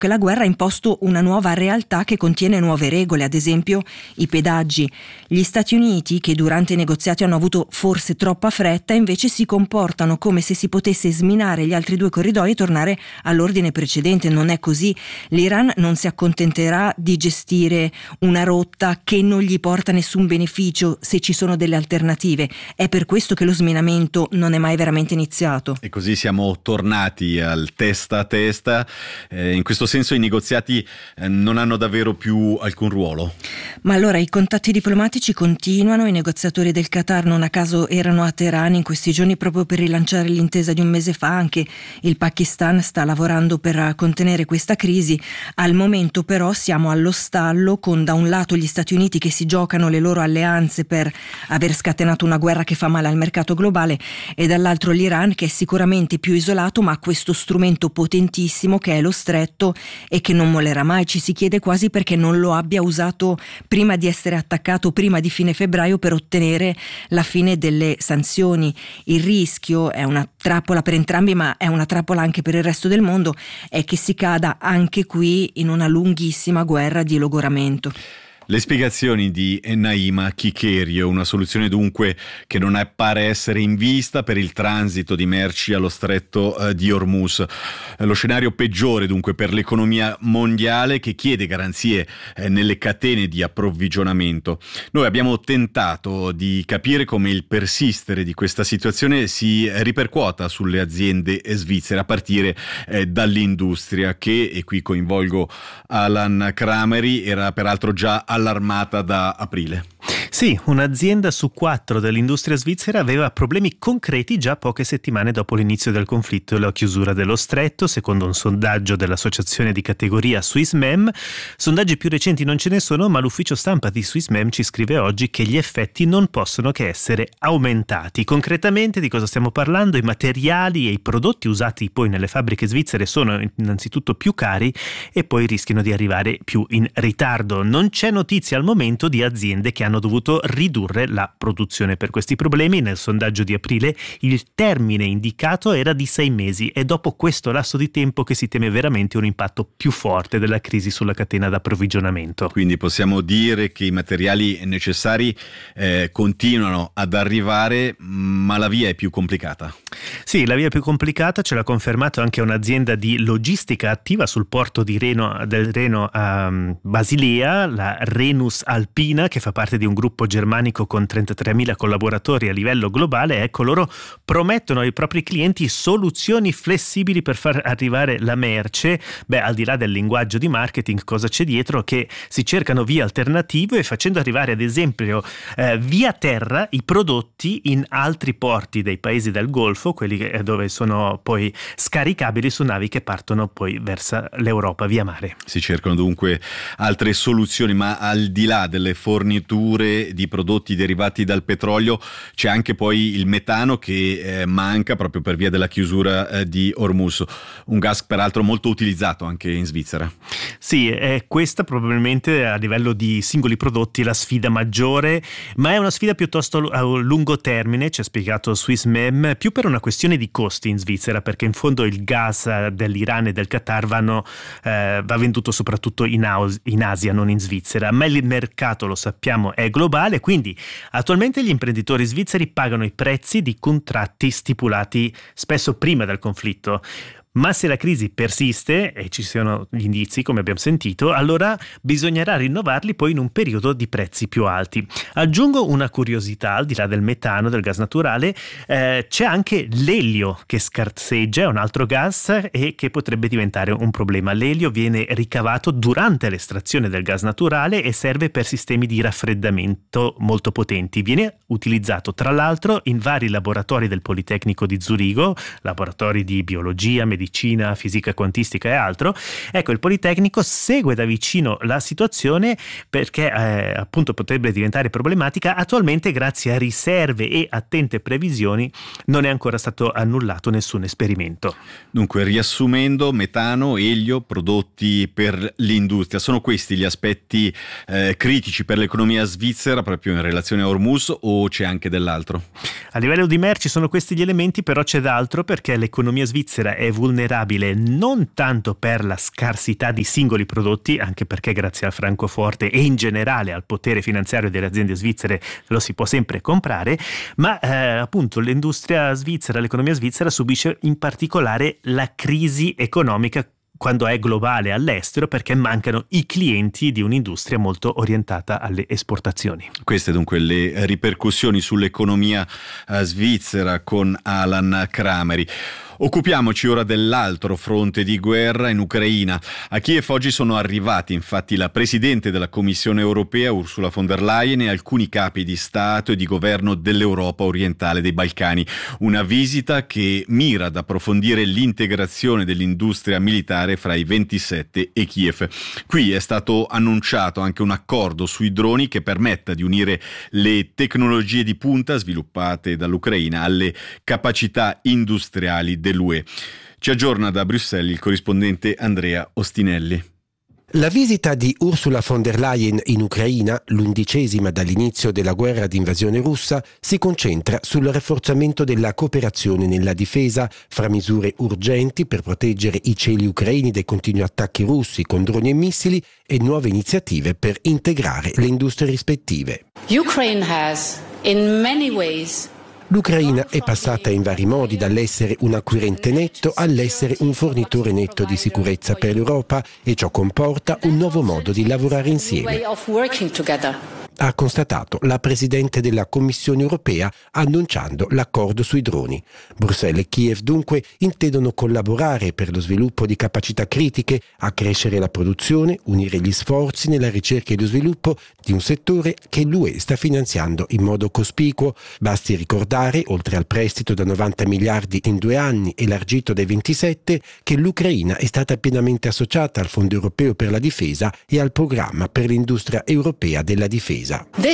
che la guerra ha imposto una nuova realtà che contiene nuove regole, ad esempio i pedaggi. Gli Stati Uniti, che durante i negoziati hanno avuto forse troppa fretta, invece si comportano come se si potesse sminare gli altri due corridoi e tornare all'ordine precedente. Non è così. L'Iran non si accontenterà di gestire una rotta che non gli porta nessun beneficio se ci sono delle alternative. È per questo che lo sminamento non è mai veramente iniziato. E così siamo tornati al testa a testa. In questo senso i negoziati non hanno davvero più alcun ruolo. Ma allora i contatti diplomatici continuano. I negoziatori del Qatar non a caso erano a Teheran in questi giorni proprio per rilanciare l'intesa di un mese fa. Anche il Pakistan sta lavorando per contenere questa crisi. Al momento però siamo allo stallo, con da un lato gli Stati Uniti che si giocano le loro alleanze per aver scatenato una guerra che fa male al mercato globale, e dall'altro l'Iran, che è sicuramente più isolato ma ha questo strumento potentissimo che è lo stretto e che non mollerà mai. Ci si chiede quasi perché non lo abbia usato prima di essere attaccato, prima di fine febbraio, per ottenere la fine delle sanzioni. Il rischio è una trappola per entrambi, ma è una trappola anche per il resto del mondo, è che si cada anche qui in una lunghissima guerra di logoramento. Le spiegazioni di Naima Chicherio, una soluzione dunque che non appare essere in vista per il transito di merci allo stretto di Hormuz. Lo scenario peggiore dunque per l'economia mondiale, che chiede garanzie nelle catene di approvvigionamento. Noi abbiamo tentato di capire come il persistere di questa situazione si ripercuota sulle aziende svizzere, a partire dall'industria che, e qui coinvolgo Alan Crameri, era peraltro già allarmata da aprile. Sì, un'azienda su 4 dell'industria svizzera aveva problemi concreti già poche settimane dopo l'inizio del conflitto e la chiusura dello stretto, secondo un sondaggio dell'associazione di categoria Swissmem. Sondaggi più recenti non ce ne sono, ma l'ufficio stampa di Swissmem ci scrive oggi che gli effetti non possono che essere aumentati. Concretamente di cosa stiamo parlando? I materiali e i prodotti usati poi nelle fabbriche svizzere sono innanzitutto più cari e poi rischiano di arrivare più in ritardo. Non c'è notizia al momento di aziende che hanno dovuto ridurre la produzione per questi problemi. Nel sondaggio di aprile il termine indicato era di 6 mesi, e dopo questo lasso di tempo che si teme veramente un impatto più forte della crisi sulla catena d'approvvigionamento. Quindi possiamo dire che i materiali necessari continuano ad arrivare, ma la via è più complicata. Sì, la via più complicata ce l'ha confermato anche un'azienda di logistica attiva sul porto di del Reno a Basilea, la Renus Alpina, che fa parte di un gruppo germanico con 33.000 collaboratori a livello globale. Ecco, loro promettono ai propri clienti soluzioni flessibili per far arrivare la merce. Al di là del linguaggio di marketing, cosa c'è dietro? Che si cercano vie alternative, facendo arrivare ad esempio via terra i prodotti in altri porti dei paesi del Golfo, quelli dove sono poi scaricabili su navi che partono poi verso l'Europa via mare. Si cercano dunque altre soluzioni, ma al di là delle forniture di prodotti derivati dal petrolio c'è anche poi il metano che manca proprio per via della chiusura di Hormuz, un gas peraltro molto utilizzato anche in Svizzera. Sì, è questa probabilmente a livello di singoli prodotti la sfida maggiore, ma è una sfida piuttosto a lungo termine, ci ha spiegato Swissmem, più per una questione di costi in Svizzera, perché in fondo il gas dell'Iran e del Qatar va venduto soprattutto in Asia, non in Svizzera, ma il mercato, lo sappiamo, è globale, quindi attualmente gli imprenditori svizzeri pagano i prezzi di contratti stipulati spesso prima del conflitto. Ma se la crisi persiste, e ci sono gli indizi come abbiamo sentito, allora bisognerà rinnovarli poi in un periodo di prezzi più alti. Aggiungo una curiosità: al di là del metano, del gas naturale, c'è anche l'elio che scarseggia, è un altro gas e che potrebbe diventare un problema. L'elio viene ricavato durante l'estrazione del gas naturale e serve per sistemi di raffreddamento molto potenti. Viene utilizzato tra l'altro in vari laboratori del Politecnico di Zurigo, laboratori di biologia, medicina, fisica quantistica e altro. Ecco, il Politecnico segue da vicino la situazione perché appunto potrebbe diventare problematica. Attualmente, grazie a riserve e attente previsioni, non è ancora stato annullato nessun esperimento. Dunque, riassumendo, metano, elio, prodotti per l'industria, sono questi gli aspetti critici per l'economia svizzera proprio in relazione a Hormuz, o c'è anche dell'altro? A livello di merci sono questi gli elementi, però c'è d'altro, perché l'economia svizzera è vulnerabile vulnerabile non tanto per la scarsità di singoli prodotti, anche perché grazie al francoforte e in generale al potere finanziario delle aziende svizzere lo si può sempre comprare, ma appunto l'industria svizzera, l'economia svizzera subisce in particolare la crisi economica quando è globale all'estero, perché mancano i clienti di un'industria molto orientata alle esportazioni. Queste dunque le ripercussioni sull'economia svizzera con Alan Crameri. Occupiamoci ora dell'altro fronte di guerra in Ucraina. A Kiev oggi sono arrivati infatti la Presidente della Commissione Europea Ursula von der Leyen e alcuni capi di Stato e di governo dell'Europa orientale dei Balcani. Una visita che mira ad approfondire l'integrazione dell'industria militare fra i 27 e Kiev. Qui è stato annunciato anche un accordo sui droni che permetta di unire le tecnologie di punta sviluppate dall'Ucraina alle capacità industriali dell'UE. Ci aggiorna da Bruxelles il corrispondente Andrea Ostinelli. La visita di Ursula von der Leyen in Ucraina, l'11ª dall'inizio della guerra d'invasione russa, si concentra sul rafforzamento della cooperazione nella difesa, fra misure urgenti per proteggere i cieli ucraini dai continui attacchi russi con droni e missili e nuove iniziative per integrare le industrie rispettive. L'Ucraina è passata in vari modi dall'essere un acquirente netto all'essere un fornitore netto di sicurezza per l'Europa e ciò comporta un nuovo modo di lavorare insieme, ha constatato la Presidente della Commissione Europea annunciando l'accordo sui droni. Bruxelles e Kiev dunque intendono collaborare per lo sviluppo di capacità critiche, accrescere la produzione, unire gli sforzi nella ricerca e lo sviluppo di un settore che l'UE sta finanziando in modo cospicuo. Basti ricordare, oltre al prestito da 90 miliardi in 2 anni elargito dai 27, che l'Ucraina è stata pienamente associata al Fondo Europeo per la Difesa e al Programma per l'Industria Europea della Difesa.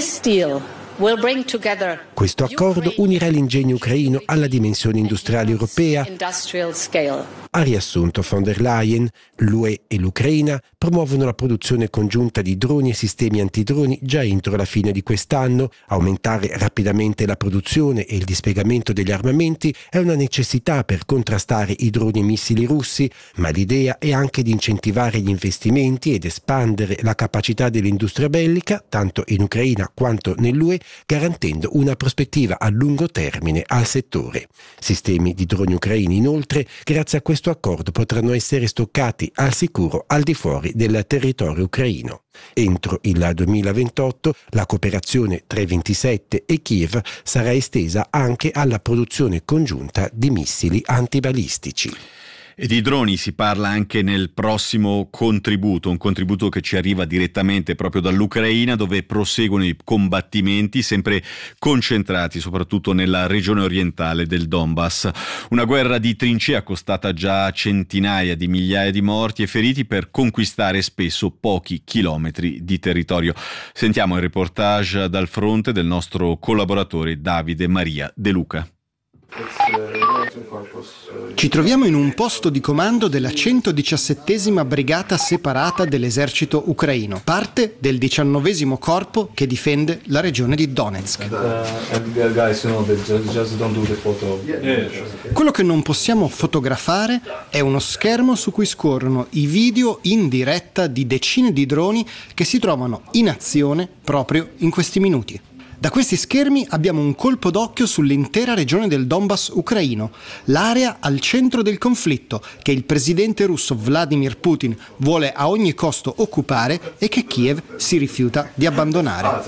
Questo accordo unirà l'ingegno ucraino alla dimensione industriale europea, ha riassunto von der Leyen. L'UE e l'Ucraina promuovono la produzione congiunta di droni e sistemi antidroni già entro la fine di quest'anno. Aumentare rapidamente la produzione e il dispiegamento degli armamenti è una necessità per contrastare i droni e missili russi, ma l'idea è anche di incentivare gli investimenti ed espandere la capacità dell'industria bellica, tanto in Ucraina quanto nell'UE, garantendo una prospettiva a lungo termine al settore. Sistemi di droni ucraini, inoltre, grazie a questo accordo potranno essere stoccati al sicuro al di fuori del territorio ucraino. Entro il 2028 la cooperazione tra i 27 e Kiev sarà estesa anche alla produzione congiunta di missili antibalistici. E di droni si parla anche nel prossimo contributo, un contributo che ci arriva direttamente proprio dall'Ucraina, dove proseguono i combattimenti sempre concentrati soprattutto nella regione orientale del Donbass. Una guerra di trincea costata già centinaia di migliaia di morti e feriti per conquistare spesso pochi chilometri di territorio. Sentiamo il reportage dal fronte del nostro collaboratore Davide Maria De Luca. Ci troviamo in un posto di comando della 117esima brigata separata dell'esercito ucraino, parte del 19° corpo che difende la regione di Donetsk. Quello che non possiamo fotografare è uno schermo su cui scorrono i video in diretta di decine di droni che si trovano in azione proprio in questi minuti. Da questi schermi abbiamo un colpo d'occhio sull'intera regione del Donbass ucraino, l'area al centro del conflitto che il presidente russo Vladimir Putin vuole a ogni costo occupare e che Kiev si rifiuta di abbandonare.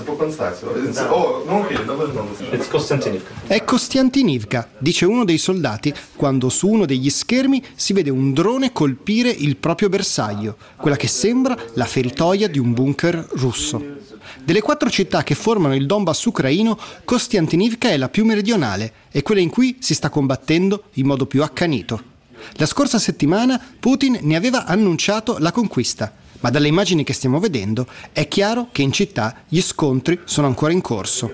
È Kostiantynivka, dice uno dei soldati, quando su uno degli schermi si vede un drone colpire il proprio bersaglio, quella che sembra la feritoia di un bunker russo. Delle 4 città che formano il Donbass ucraino, Kostiantynivka è la più meridionale e quella in cui si sta combattendo in modo più accanito. La scorsa settimana Putin ne aveva annunciato la conquista, ma dalle immagini che stiamo vedendo è chiaro che in città gli scontri sono ancora in corso.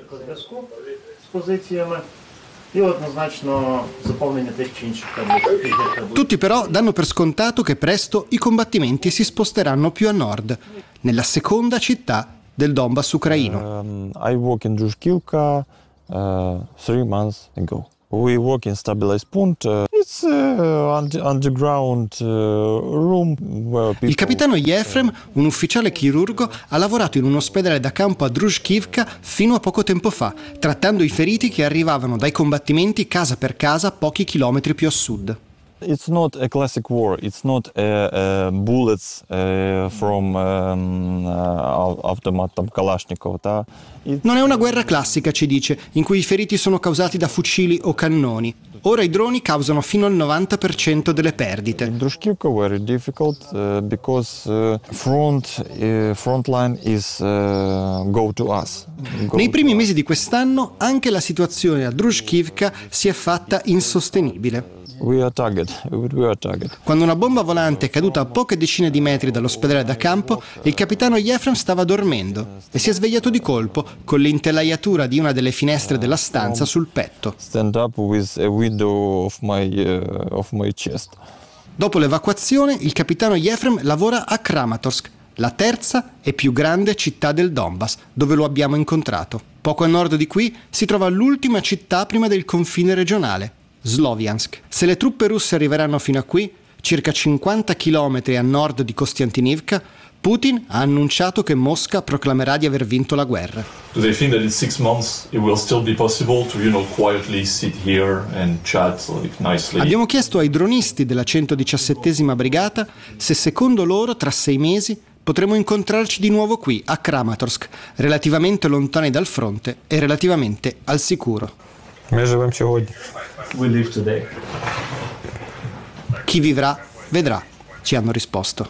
Tutti però danno per scontato che presto i combattimenti si sposteranno più a nord, nella seconda città del Donbass ucraino. I work in Druzhkivka 3 months ago. We work in stabilized point. It's underground room where people... Il capitano Yefrem, un ufficiale chirurgo, ha lavorato in un ospedale da campo a Druzhkivka fino a poco tempo fa, trattando i feriti che arrivavano dai combattimenti casa per casa pochi chilometri più a sud. It's not a classic war. It's not bullets from automatic Kalashnikov. Non è una guerra classica, ci dice, in cui i feriti sono causati da fucili o cannoni. Ora i droni causano fino al 90% delle perdite. Druzhkivka very difficult because front line is go to us. Nei primi mesi di quest'anno anche la situazione a Druzhkivka si è fatta insostenibile. We are target. Quando una bomba volante è caduta a poche decine di metri dall'ospedale da campo, il capitano Yefrem stava dormendo e si è svegliato di colpo con l'intelaiatura di una delle finestre della stanza sul petto. Stand up with a window of my chest. Dopo l'evacuazione, il capitano Yefrem lavora a Kramatorsk, la terza e più grande città del Donbass, dove lo abbiamo incontrato. Poco a nord di qui si trova l'ultima città prima del confine regionale, Sloviansk. Se le truppe russe arriveranno fino a qui, circa 50 chilometri a nord di Kostiantynivka, Putin ha annunciato che Mosca proclamerà di aver vinto la guerra. Do they think that in 6 months it will still be possible to, quietly sit here and chat nicely? Abbiamo chiesto ai dronisti della 117esima brigata se secondo loro tra 6 mesi potremo incontrarci di nuovo qui a Kramatorsk, relativamente lontani dal fronte e relativamente al sicuro. We live today. Chi vivrà, vedrà, ci hanno risposto.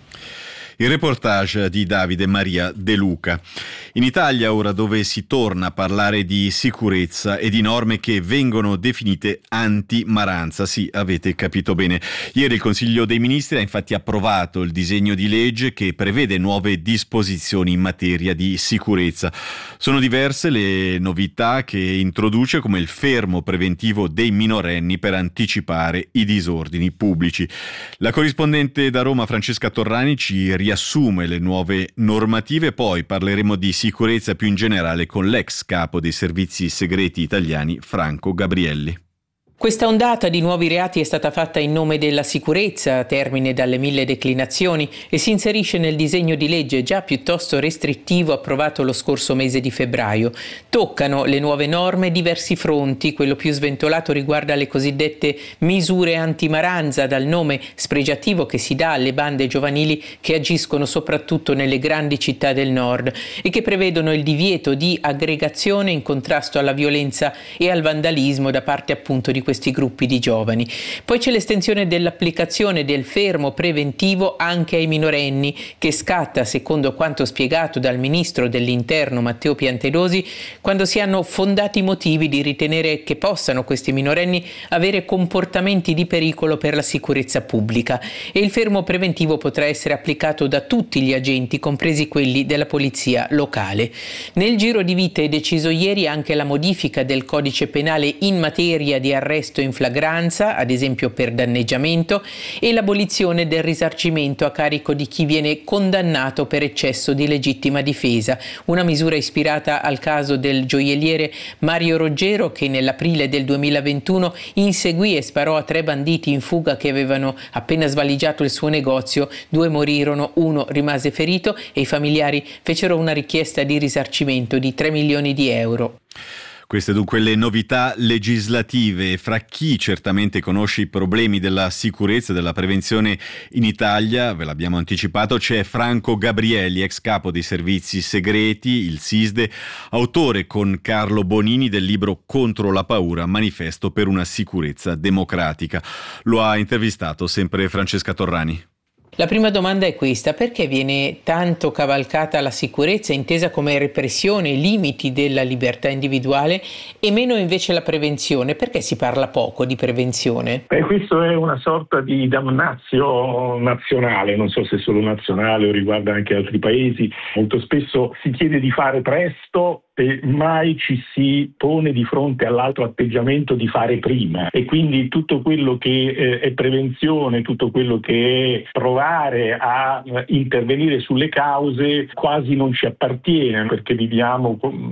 Il reportage di Davide Maria De Luca. In Italia ora, dove si torna a parlare di sicurezza e di norme che vengono definite anti-maranza. Sì, avete capito bene. Ieri il Consiglio dei Ministri ha infatti approvato il disegno di legge che prevede nuove disposizioni in materia di sicurezza. Sono diverse le novità che introduce, come il fermo preventivo dei minorenni per anticipare i disordini pubblici. La corrispondente da Roma Francesca Torrani ci riassume le nuove normative, poi parleremo di sicurezza più in generale con l'ex capo dei servizi segreti italiani Franco Gabrielli. Questa ondata di nuovi reati è stata fatta in nome della sicurezza, termine dalle 1000 declinazioni, e si inserisce nel disegno di legge già piuttosto restrittivo approvato lo scorso mese di febbraio. Toccano le nuove norme diversi fronti. Quello più sventolato riguarda le cosiddette misure antimaranza, dal nome spregiativo che si dà alle bande giovanili che agiscono soprattutto nelle grandi città del nord e che prevedono il divieto di aggregazione in contrasto alla violenza e al vandalismo da parte appunto di questi gruppi di giovani. Poi c'è l'estensione dell'applicazione del fermo preventivo anche ai minorenni, che scatta, secondo quanto spiegato dal ministro dell'Interno Matteo Piantedosi, quando si hanno fondati motivi di ritenere che possano questi minorenni avere comportamenti di pericolo per la sicurezza pubblica, e il fermo preventivo potrà essere applicato da tutti gli agenti, compresi quelli della polizia locale. Nel giro di vite è deciso ieri anche la modifica del codice penale in materia di arresto in flagranza, ad esempio per danneggiamento, e l'abolizione del risarcimento a carico di chi viene condannato per eccesso di legittima difesa, una misura ispirata al caso del gioielliere Mario Roggero, che nell'aprile del 2021 inseguì e sparò a 3 banditi in fuga che avevano appena svaligiato il suo negozio. 2 morirono, 1 rimase ferito e i familiari fecero una richiesta di risarcimento di 3 milioni di euro. Queste dunque le novità legislative. Fra chi certamente conosce i problemi della sicurezza e della prevenzione in Italia, ve l'abbiamo anticipato, c'è Franco Gabrielli, ex capo dei servizi segreti, il SISDE, autore con Carlo Bonini del libro Contro la paura, manifesto per una sicurezza democratica. Lo ha intervistato sempre Francesca Torrani. La prima domanda è questa: perché viene tanto cavalcata la sicurezza intesa come repressione e limiti della libertà individuale e meno invece la prevenzione? Perché si parla poco di prevenzione? Questo è una sorta di damnatio nazionale, non so se solo nazionale o riguarda anche altri paesi. Molto spesso si chiede di fare presto e mai ci si pone di fronte all'altro atteggiamento di fare prima, e quindi tutto quello che è prevenzione, tutto quello che è provare a intervenire sulle cause quasi non ci appartiene, perché viviamo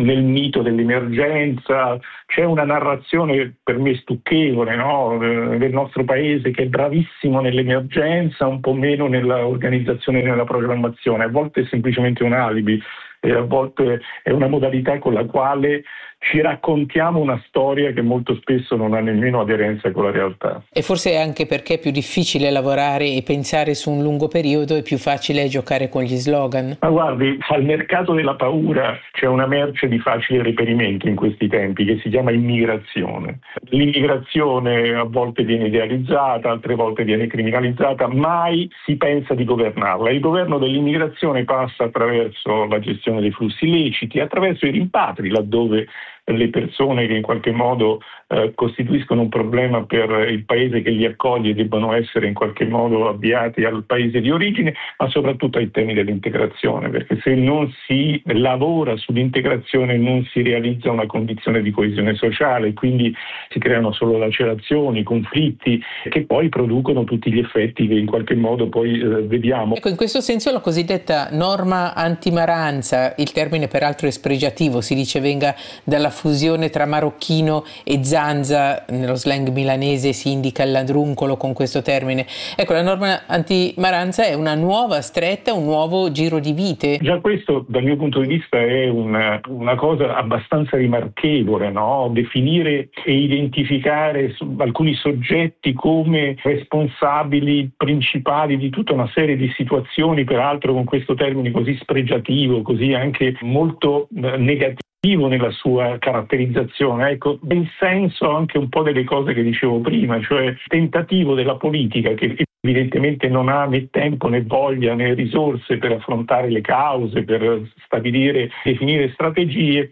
nel mito dell'emergenza. C'è una narrazione per me stucchevole, no? Del nostro paese, che è bravissimo nell'emergenza, un po' meno nell'organizzazione e nella programmazione. A volte è semplicemente un alibi e a volte è una modalità con la quale ci raccontiamo una storia che molto spesso non ha nemmeno aderenza con la realtà. E forse anche perché è più difficile lavorare e pensare su un lungo periodo, è più facile giocare con gli slogan. Ma guardi, al mercato della paura c'è una merce di facile reperimento in questi tempi che si chiama immigrazione. L'immigrazione a volte viene idealizzata, altre volte viene criminalizzata, mai si pensa di governarla. Il governo dell'immigrazione passa attraverso la gestione dei flussi illeciti, attraverso i rimpatri, laddove le persone che in qualche modo costituiscono un problema per il paese che li accoglie debbano essere in qualche modo avviati al paese di origine, ma soprattutto ai temi dell'integrazione, perché se non si lavora sull'integrazione non si realizza una condizione di coesione sociale, quindi si creano solo lacerazioni, conflitti che poi producono tutti gli effetti che in qualche modo poi vediamo. Ecco, in questo senso la cosiddetta norma antimaranza, il termine peraltro è spregiativo, si dice venga dalla fusione tra marocchino e zanza, nello slang milanese si indica il ladruncolo con questo termine. Ecco, la norma antimaranza è una nuova stretta, un nuovo giro di vite. Già questo dal mio punto di vista è una cosa abbastanza rimarchevole, no? Definire e identificare alcuni soggetti come responsabili principali di tutta una serie di situazioni, peraltro con questo termine così spregiativo, così anche molto negativo nella sua caratterizzazione. Ecco, ben senso anche un po' delle cose che dicevo prima, cioè tentativo della politica che evidentemente non ha né tempo né voglia né risorse per affrontare le cause, per stabilire, definire strategie,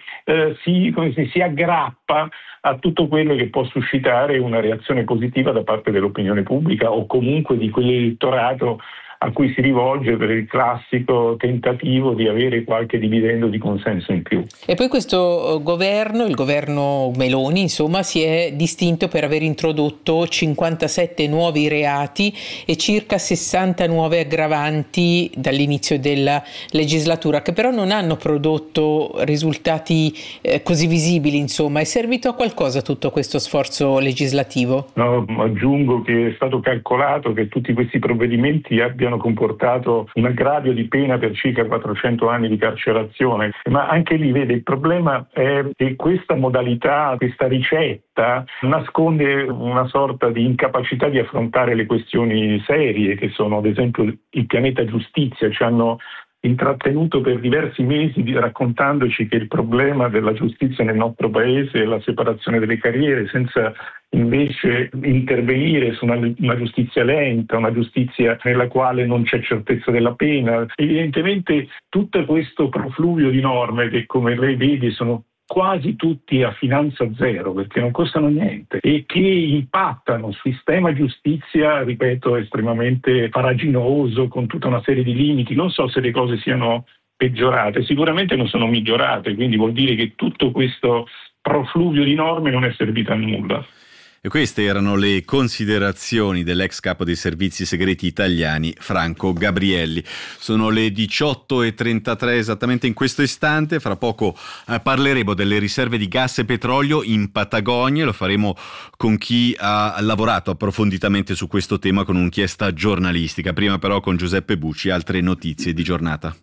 si aggrappa a tutto quello che può suscitare una reazione positiva da parte dell'opinione pubblica o comunque di quell'elettorato a cui si rivolge per il classico tentativo di avere qualche dividendo di consenso in più. E poi questo governo, il governo Meloni, insomma, si è distinto per aver introdotto 57 nuovi reati e circa 60 nuove aggravanti dall'inizio della legislatura, che però non hanno prodotto risultati così visibili, insomma. È servito a qualcosa tutto questo sforzo legislativo? No, aggiungo che è stato calcolato che tutti questi provvedimenti abbiano comportato un aggravio di pena per circa 400 anni di carcerazione, ma anche lì vede il problema è che questa modalità, questa ricetta nasconde una sorta di incapacità di affrontare le questioni serie che sono ad esempio il pianeta giustizia. Ci hanno intrattenuto per diversi mesi raccontandoci che il problema della giustizia nel nostro paese è la separazione delle carriere, senza invece intervenire su una giustizia lenta, una giustizia nella quale non c'è certezza della pena. Evidentemente tutto questo profluvio di norme che, come lei vede, sono quasi tutti a finanza zero perché non costano niente e che impattano sul sistema giustizia, ripeto, estremamente farraginoso, con tutta una serie di limiti. Non so se le cose siano peggiorate, sicuramente non sono migliorate, quindi vuol dire che tutto questo profluvio di norme non è servito a nulla. E queste erano le considerazioni dell'ex capo dei servizi segreti italiani Franco Gabrielli. Sono le 18:33 esattamente in questo istante. Fra poco parleremo delle riserve di gas e petrolio in Patagonia. Lo faremo con chi ha lavorato approfonditamente su questo tema con un'inchiesta giornalistica. Prima però con Giuseppe Bucci, altre notizie di giornata.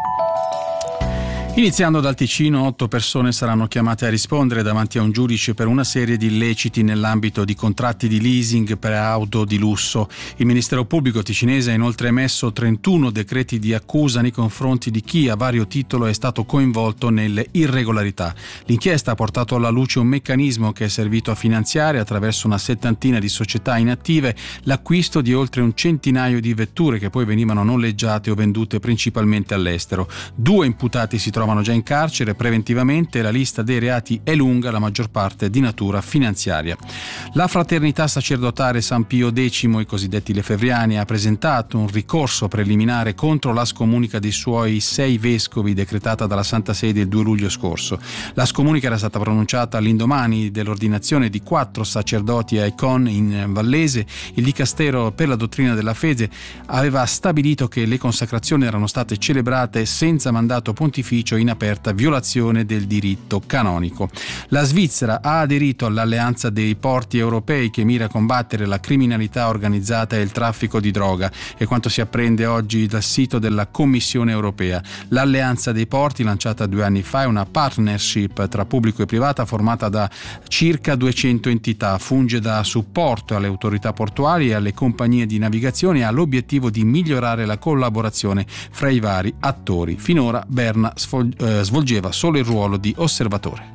Iniziando dal Ticino, 8 persone saranno chiamate a rispondere davanti a un giudice per una serie di illeciti nell'ambito di contratti di leasing per auto di lusso. Il Ministero Pubblico ticinese ha inoltre emesso 31 decreti di accusa nei confronti di chi a vario titolo è stato coinvolto nelle irregolarità. L'inchiesta ha portato alla luce un meccanismo che è servito a finanziare, attraverso una settantina di società inattive, l'acquisto di oltre un centinaio di vetture che poi venivano noleggiate o vendute principalmente all'estero. 2 imputati si trovano già in carcere preventivamente. La lista dei reati è lunga, la maggior parte di natura finanziaria. La Fraternità Sacerdotale San Pio X, i cosiddetti lefevriani, ha presentato un ricorso preliminare contro la scomunica dei suoi 6 vescovi decretata dalla Santa Sede il 2 luglio scorso. La scomunica era stata pronunciata all'indomani dell'ordinazione di 4 sacerdoti a Icon in Vallese. Il Dicastero per la dottrina della fede aveva stabilito che le consacrazioni erano state celebrate senza mandato pontificio commercio in aperta violazione del diritto canonico. La Svizzera ha aderito all'Alleanza dei Porti Europei che mira a combattere la criminalità organizzata e il traffico di droga, e quanto si apprende oggi dal sito della Commissione europea. L'Alleanza dei Porti, lanciata 2 anni fa, è una partnership tra pubblico e privata formata da circa 200 entità, funge da supporto alle autorità portuali e alle compagnie di navigazione e ha l'obiettivo di migliorare la collaborazione fra i vari attori. Finora Berna svolgeva solo il ruolo di osservatore.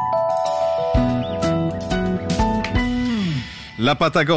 La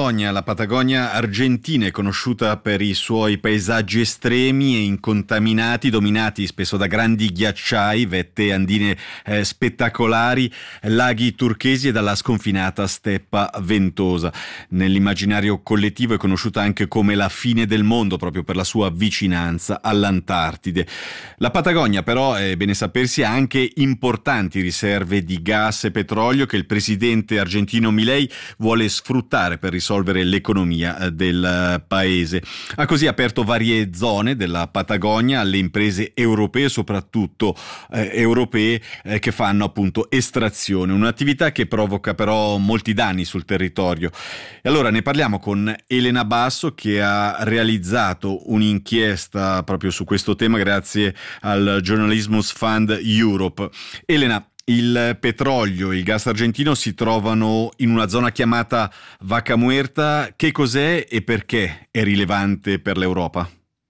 Patagonia argentina è conosciuta per i suoi paesaggi estremi e incontaminati, dominati spesso da grandi ghiacciai, vette andine spettacolari, laghi turchesi e dalla sconfinata steppa ventosa. Nell'immaginario collettivo è conosciuta anche come la fine del mondo, proprio per la sua vicinanza all'Antartide. La Patagonia però, è bene sapersi, ha anche importanti riserve di gas e petrolio che il presidente argentino Milei vuole sfruttare per risolvere l'economia del paese. Ha così aperto varie zone della Patagonia alle imprese europee, soprattutto europee, che fanno appunto estrazione, un'attività che provoca però molti danni sul territorio. E allora ne parliamo con Elena Basso, che ha realizzato un'inchiesta proprio su questo tema grazie al Journalismus Fund Europe. Elena, il petrolio e il gas argentino si trovano in una zona chiamata Vaca Muerta. Che cos'è e perché è rilevante per l'Europa?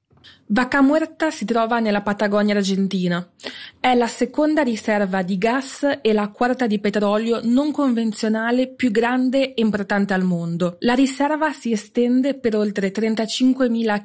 Vaca Muerta si trova nella Patagonia argentina. È la seconda riserva di gas e la quarta di petrolio non convenzionale più grande e importante al mondo. La riserva si estende per oltre 35.000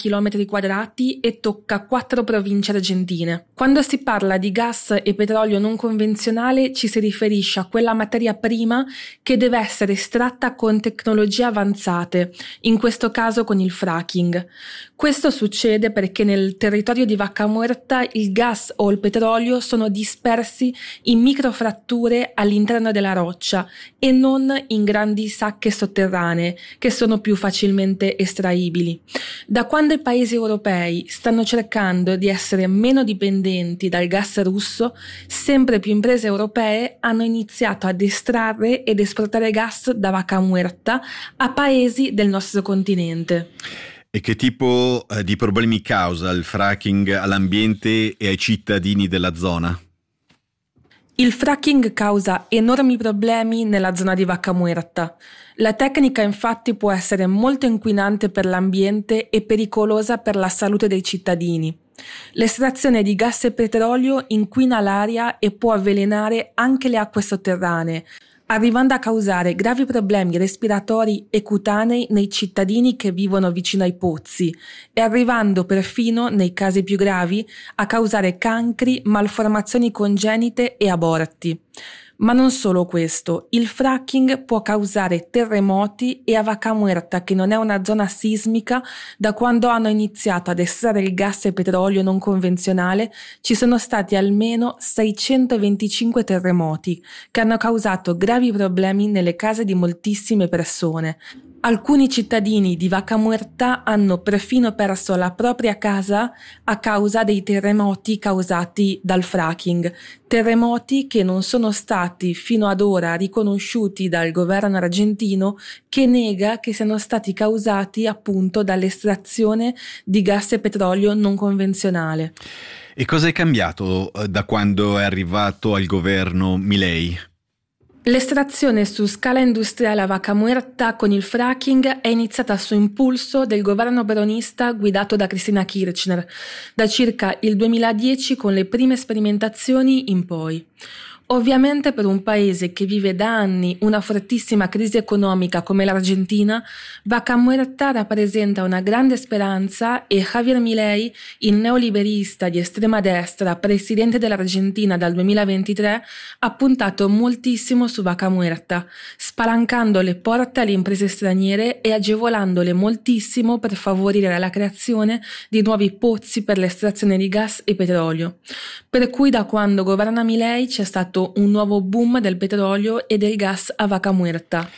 km² e tocca 4 province argentine. Quando si parla di gas e petrolio non convenzionale ci si riferisce a quella materia prima che deve essere estratta con tecnologie avanzate, in questo caso con il fracking. Questo succede perché nel territorio di Vaca Muerta il gas o il petrolio sono dispersi in microfratture all'interno della roccia e non in grandi sacche sotterranee che sono più facilmente estraibili. Da quando i paesi europei stanno cercando di essere meno dipendenti dal gas russo, sempre più imprese europee hanno iniziato ad estrarre ed esportare gas da Vaca Muerta a paesi del nostro continente. E che tipo di problemi causa il fracking all'ambiente e ai cittadini della zona? Il fracking causa enormi problemi nella zona di Vaca Muerta. La tecnica infatti può essere molto inquinante per l'ambiente e pericolosa per la salute dei cittadini. L'estrazione di gas e petrolio inquina l'aria e può avvelenare anche le acque sotterranee, arrivando a causare gravi problemi respiratori e cutanei nei cittadini che vivono vicino ai pozzi e arrivando perfino, nei casi più gravi, a causare cancri, malformazioni congenite e aborti. Ma non solo questo, il fracking può causare terremoti e a Vaca Muerta, che non è una zona sismica, da quando hanno iniziato ad estrarre il gas e petrolio non convenzionale, ci sono stati almeno 625 terremoti che hanno causato gravi problemi nelle case di moltissime persone. Alcuni cittadini di Vaca Muerta hanno perfino perso la propria casa a causa dei terremoti causati dal fracking, terremoti che non sono stati fino ad ora riconosciuti dal governo argentino, che nega che siano stati causati appunto dall'estrazione di gas e petrolio non convenzionale. E cosa è cambiato da quando è arrivato al governo Milei? L'estrazione su scala industriale a Vaca Muerta con il fracking è iniziata su impulso del governo peronista guidato da Cristina Kirchner, da circa il 2010 con le prime sperimentazioni in poi. Ovviamente per un paese che vive da anni una fortissima crisi economica come l'Argentina, Vaca Muerta rappresenta una grande speranza e Javier Milei, il neoliberista di estrema destra, presidente dell'Argentina dal 2023, ha puntato moltissimo su Vaca Muerta, spalancando le porte alle imprese straniere e agevolandole moltissimo per favorire la creazione di nuovi pozzi per l'estrazione di gas e petrolio. Per cui da quando governa Milei c'è stato un nuovo boom del petrolio e del gas a Vaca Muerta.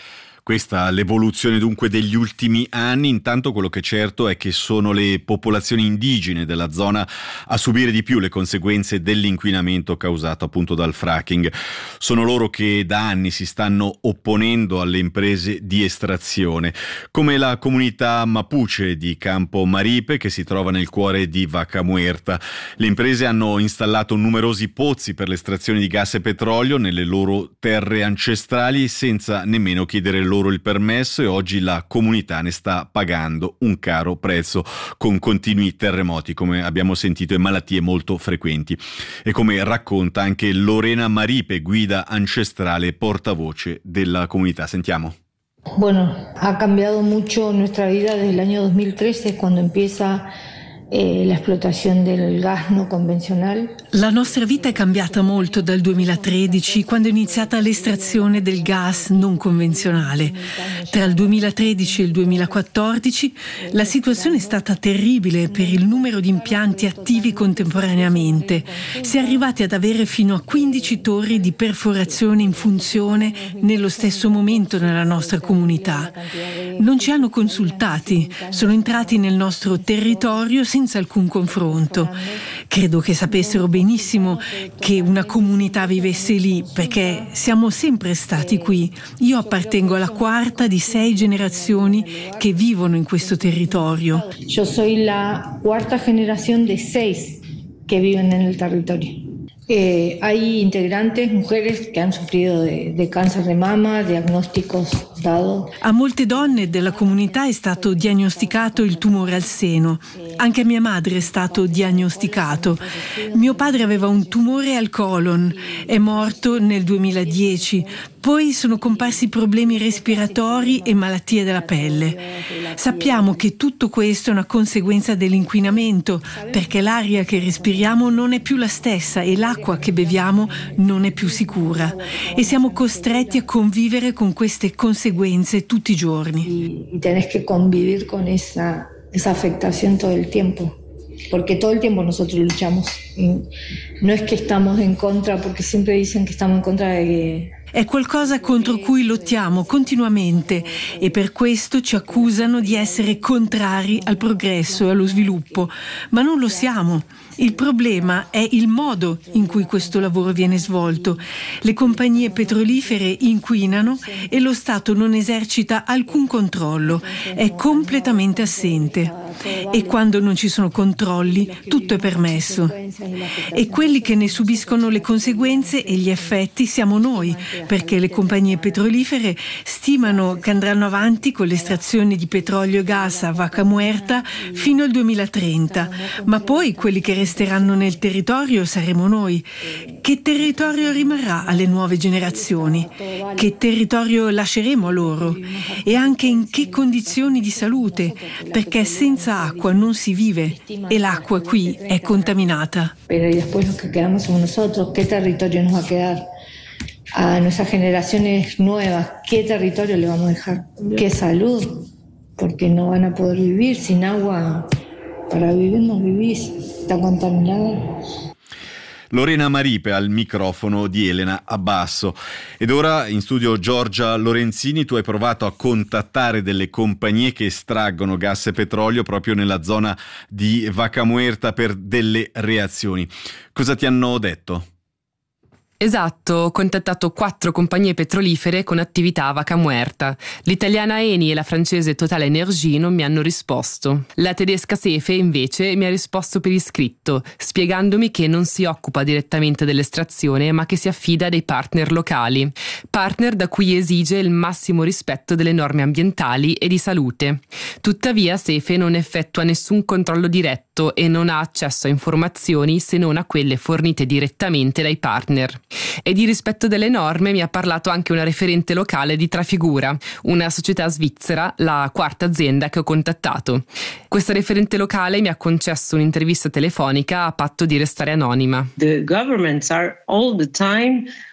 Questa l'evoluzione dunque degli ultimi anni. Intanto quello che è certo è che sono le popolazioni indigene della zona a subire di più le conseguenze dell'inquinamento causato appunto dal fracking. Sono loro che da anni si stanno opponendo alle imprese di estrazione, come la comunità Mapuche di Campo Maripe, che si trova nel cuore di Vaca Muerta. Le imprese hanno installato numerosi pozzi per l'estrazione di gas e petrolio nelle loro terre ancestrali senza nemmeno chiedere loro il permesso, e oggi la comunità ne sta pagando un caro prezzo con continui terremoti, come abbiamo sentito, e malattie molto frequenti. E come racconta anche Lorena Maripe, guida ancestrale e portavoce della comunità. Sentiamo. Bueno, ha cambiado mucho nuestra vida desde el año 2013, cuando empieza la explotación del gas no convenzionale. La nostra vita è cambiata molto dal 2013, quando è iniziata l'estrazione del gas non convenzionale. Tra il 2013 e il 2014 la situazione è stata terribile per il numero di impianti attivi contemporaneamente. Si è arrivati ad avere fino a 15 torri di perforazione in funzione nello stesso momento nella nostra comunità. Non ci hanno consultati, sono entrati nel nostro territorio senza alcun confronto. Credo che sapessero benissimo che una comunità vivesse lì, perché siamo sempre stati qui. Io appartengo alla quarta di 6 generazioni che vivono in questo territorio. Io sono la quarta generazione di 6 che vivono nel territorio. Hay integrantes, mujeres que han sufrido de cáncer de mama, diagnósticos dados. A molte donne della comunità è stato diagnosticato il tumore al seno. Anche a mia madre è stato diagnosticato. Mio padre aveva un tumore al colon, è morto nel 2010. Poi sono comparsi problemi respiratori e malattie della pelle. Sappiamo che tutto questo è una conseguenza dell'inquinamento, perché l'aria che respiriamo non è più la stessa e l'acqua che beviamo non è più sicura. E siamo costretti a convivere con queste conseguenze tutti i giorni. Y tenés que convivir con esa afectación todo el tiempo. Porque todo el tiempo nosotros luchamos. No es que estamos en contra, porque siempre dicen que estamos en contra de que... È qualcosa contro cui lottiamo continuamente e per questo ci accusano di essere contrari al progresso e allo sviluppo, ma non lo siamo. Il problema è il modo in cui questo lavoro viene svolto. Le compagnie petrolifere inquinano e lo Stato non esercita alcun controllo, è completamente assente. E quando non ci sono controlli, tutto è permesso. E quelli che ne subiscono le conseguenze e gli effetti siamo noi, perché le compagnie petrolifere stimano che andranno avanti con l'estrazione di petrolio e gas a Vaca Muerta fino al 2030, ma poi quelli che resteranno nel territorio saremo noi. Che territorio rimarrà alle nuove generazioni? Che territorio lasceremo a loro? E anche in che condizioni di salute? Perché senza acqua non si vive e l'acqua qui è contaminata. Pero y después los que quedamos somos nosotros. ¿Qué territorio nos va a quedar? A nuestras generaciones nuevas, ¿qué territorio le vamos a dejar? ¿Qué salud? Porque no van a poder vivir sin agua. Para vivir no vivís, está contaminada. Lorena Maripe al microfono di Elena Abbasso. Ed ora in studio Giorgia Lorenzini. Tu hai provato a contattare delle compagnie che estraggono gas e petrolio proprio nella zona di Vaca Muerta per delle reazioni. Cosa ti hanno detto? Esatto, ho contattato 4 compagnie petrolifere con attività a Vaca Muerta. L'italiana Eni e la francese Total Energy non mi hanno risposto. La tedesca Sefe invece mi ha risposto per iscritto, spiegandomi che non si occupa direttamente dell'estrazione ma che si affida a dei partner locali, partner da cui esige il massimo rispetto delle norme ambientali e di salute. Tuttavia Sefe non effettua nessun controllo diretto e non ha accesso a informazioni se non a quelle fornite direttamente dai partner. E di rispetto delle norme mi ha parlato anche una referente locale di Trafigura, una società svizzera, la quarta azienda che ho contattato. Questa referente locale mi ha concesso un'intervista telefonica a patto di restare anonima. The governments are all the time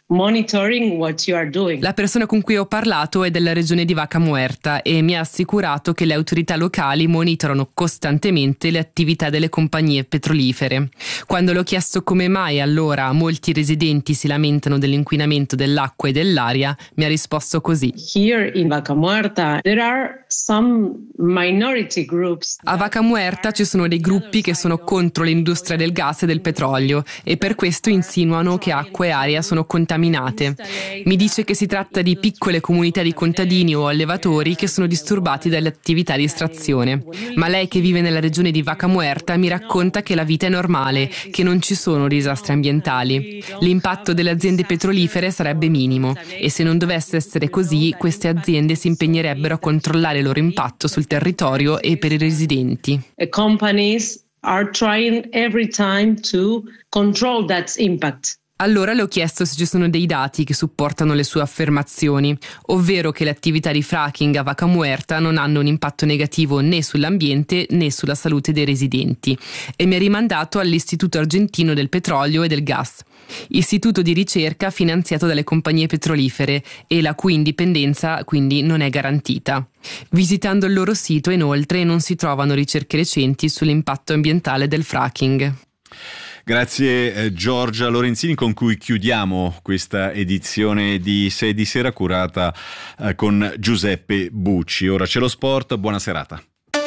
monitoring what you are doing. La persona con cui ho parlato è della regione di Vaca Muerta e mi ha assicurato che le autorità locali monitorano costantemente le attività delle compagnie petrolifere. Quando le ho chiesto come mai allora molti residenti si lamentano dell'inquinamento dell'acqua e dell'aria, mi ha risposto così. Here in Vaca Muerta there are some minority groups. A Vaca Muerta ci sono dei gruppi che sono contro l'industria del gas e del petrolio e per questo insinuano che acqua e aria sono contaminate. Mi dice che si tratta di piccole comunità di contadini o allevatori che sono disturbati dalle attività di estrazione. Ma lei che vive nella regione di Vaca Muerta mi racconta che la vita è normale, che non ci sono disastri ambientali. L'impatto delle aziende petrolifere sarebbe minimo e se non dovesse essere così, queste aziende si impegnerebbero a controllare il loro impatto sul territorio e per i residenti. Companies are trying every time to control that impact. Allora le ho chiesto se ci sono dei dati che supportano le sue affermazioni, ovvero che le attività di fracking a Vaca Muerta non hanno un impatto negativo né sull'ambiente né sulla salute dei residenti, e mi ha rimandato all'Istituto Argentino del Petrolio e del Gas, istituto di ricerca finanziato dalle compagnie petrolifere e la cui indipendenza quindi non è garantita. Visitando il loro sito, inoltre, non si trovano ricerche recenti sull'impatto ambientale del fracking. Grazie Giorgia Lorenzini, con cui chiudiamo questa edizione di 6 di sera curata con Giuseppe Bucci. Ora c'è lo sport, buona serata.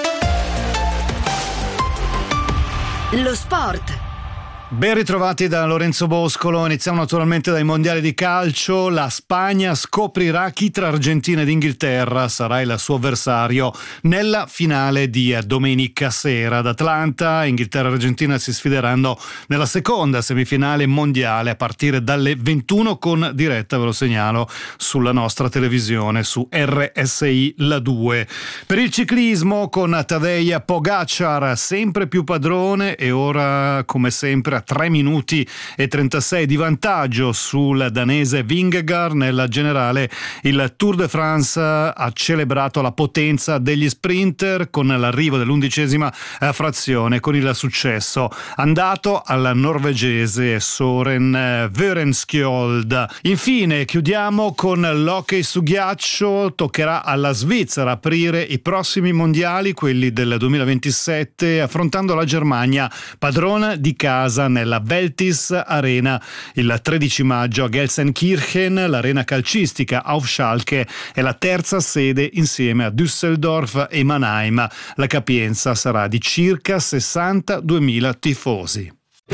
Lo sport. Ben ritrovati da Lorenzo Boscolo. Iniziamo naturalmente dai mondiali di calcio. La Spagna scoprirà chi tra Argentina ed Inghilterra sarà il suo avversario nella finale di domenica sera ad Atlanta. Inghilterra e Argentina si sfideranno nella seconda semifinale mondiale a partire dalle 21 con diretta, ve lo segnalo, sulla nostra televisione su RSI La 2. Per il ciclismo con Tadej Pogačar sempre più padrone e ora come sempre a 3 minuti e 36 di vantaggio sul danese Vingegaard. Nella generale il Tour de France ha celebrato la potenza degli sprinter con l'arrivo dell'11ª frazione, con il successo andato al norvegese Søren Wørenskjold. Infine chiudiamo con l'hockey su ghiaccio. Toccherà alla Svizzera aprire i prossimi mondiali, quelli del 2027, affrontando la Germania, padrona di casa nella Veltis Arena il 13 maggio a Gelsenkirchen. L'arena calcistica auf Schalke è la terza sede insieme a Düsseldorf e Mannheim. La capienza sarà di circa 62.000 tifosi.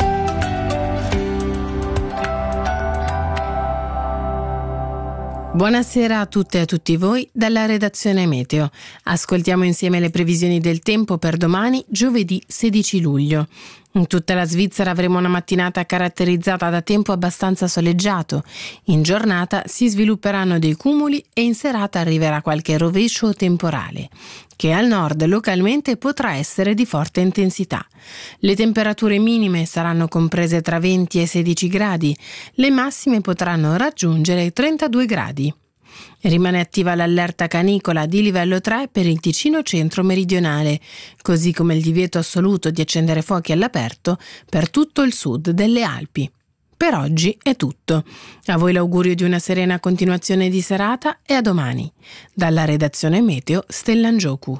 Buonasera a tutte e a tutti voi dalla redazione Meteo. Ascoltiamo insieme le previsioni del tempo per domani, giovedì 16 luglio. In tutta la Svizzera avremo una mattinata caratterizzata da tempo abbastanza soleggiato. In giornata si svilupperanno dei cumuli e in serata arriverà qualche rovescio o temporale, che al nord localmente potrà essere di forte intensità. Le temperature minime saranno comprese tra 20 e 16 gradi, le massime potranno raggiungere i 32 gradi. Rimane attiva l'allerta canicola di livello 3 per il Ticino centro-meridionale, così come il divieto assoluto di accendere fuochi all'aperto per tutto il sud delle Alpi. Per oggi è tutto. A voi l'augurio di una serena continuazione di serata e a domani. Dalla redazione Meteo, Stellan Giocu.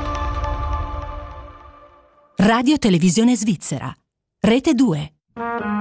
Radio Televisione Svizzera. Rete 2.